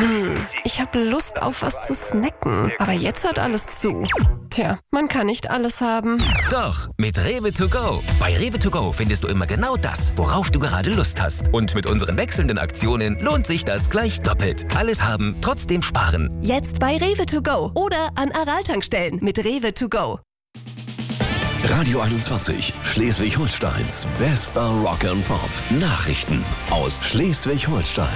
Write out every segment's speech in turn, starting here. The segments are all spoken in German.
Ich habe Lust auf was zu snacken, aber jetzt hat alles zu. Tja, man kann nicht alles haben. Doch, mit Rewe to go. Bei Rewe to go findest du immer genau das, worauf du gerade Lust hast. Und mit unseren wechselnden Aktionen lohnt sich das gleich doppelt. Alles haben, trotzdem sparen. Jetzt bei Rewe to go oder an Aral-Tankstellen mit Rewe to go. Radio 21, Schleswig-Holsteins bester Rock and Pop. Nachrichten aus Schleswig-Holstein.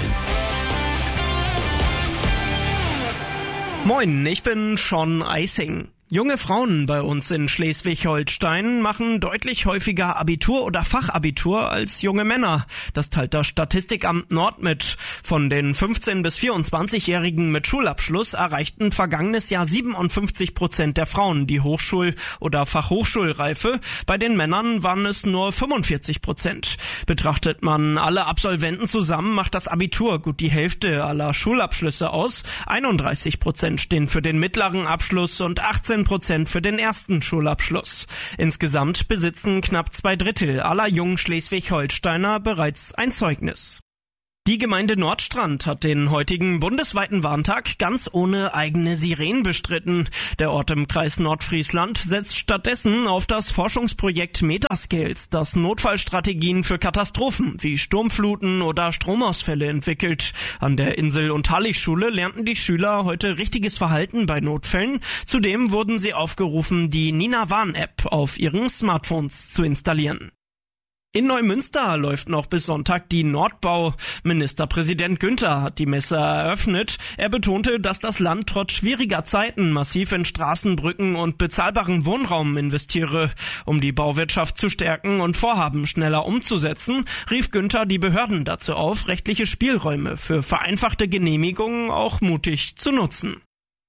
Moin, ich bin Sean Eising. Junge Frauen bei uns in Schleswig-Holstein machen deutlich häufiger Abitur oder Fachabitur als junge Männer. Das teilt das Statistikamt Nord mit. Von den 15- bis 24-Jährigen mit Schulabschluss erreichten vergangenes Jahr 57% der Frauen die Hochschul- oder Fachhochschulreife. Bei den Männern waren es nur 45%. Betrachtet man alle Absolventen zusammen, macht das Abitur gut die Hälfte aller Schulabschlüsse aus. 31% stehen für den mittleren Abschluss und 18% für den ersten Schulabschluss. Insgesamt besitzen knapp 2/3 aller jungen Schleswig-Holsteiner bereits ein Zeugnis. Die Gemeinde Nordstrand hat den heutigen bundesweiten Warntag ganz ohne eigene Sirenen bestritten. Der Ort im Kreis Nordfriesland setzt stattdessen auf das Forschungsprojekt Metascales, das Notfallstrategien für Katastrophen wie Sturmfluten oder Stromausfälle entwickelt. An der Insel- und Hallig-Schule lernten die Schüler heute richtiges Verhalten bei Notfällen. Zudem wurden sie aufgerufen, die Nina-Warn-App auf ihren Smartphones zu installieren. In Neumünster läuft noch bis Sonntag die Nordbau. Ministerpräsident Günther hat die Messe eröffnet. Er betonte, dass das Land trotz schwieriger Zeiten massiv in Straßen, Brücken und bezahlbaren Wohnraum investiere. Um die Bauwirtschaft zu stärken und Vorhaben schneller umzusetzen, rief Günther die Behörden dazu auf, rechtliche Spielräume für vereinfachte Genehmigungen auch mutig zu nutzen.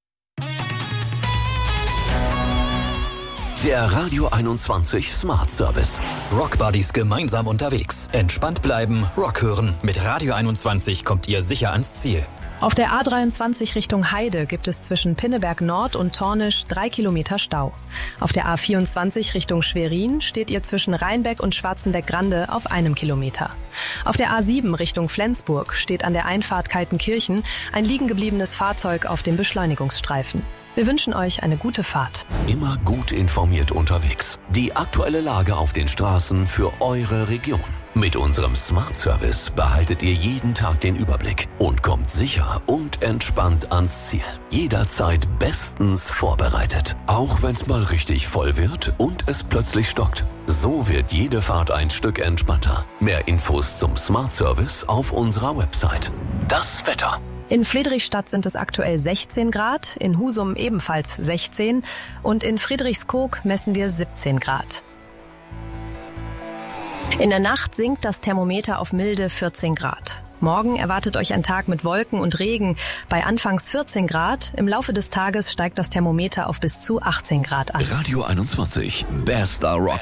Der Radio 21 Smart Service. Rock Buddies gemeinsam unterwegs. Entspannt bleiben, Rock hören. Mit Radio 21 kommt ihr sicher ans Ziel. Auf der A23 Richtung Heide gibt es zwischen Pinneberg Nord und Tornisch 3 Kilometer Stau. Auf der A24 Richtung Schwerin steht ihr zwischen Rheinbeck und Schwarzenbeck-Grande auf 1 Kilometer. Auf der A7 Richtung Flensburg steht an der Einfahrt Kaltenkirchen ein liegengebliebenes Fahrzeug auf dem Beschleunigungsstreifen. Wir wünschen euch eine gute Fahrt. Immer gut informiert unterwegs. Die aktuelle Lage auf den Straßen für eure Region. Mit unserem Smart Service behaltet ihr jeden Tag den Überblick und kommt sicher und entspannt ans Ziel. Jederzeit bestens vorbereitet. Auch wenn's mal richtig voll wird und es plötzlich stockt. So wird jede Fahrt ein Stück entspannter. Mehr Infos zum Smart Service auf unserer Website. Das Wetter. In Friedrichstadt sind es aktuell 16 Grad, in Husum ebenfalls 16 und in Friedrichskoog messen wir 17 Grad. In der Nacht sinkt das Thermometer auf milde 14 Grad. Morgen erwartet euch ein Tag mit Wolken und Regen bei anfangs 14 Grad. Im Laufe des Tages steigt das Thermometer auf bis zu 18 Grad an. Radio 21, bester Rock.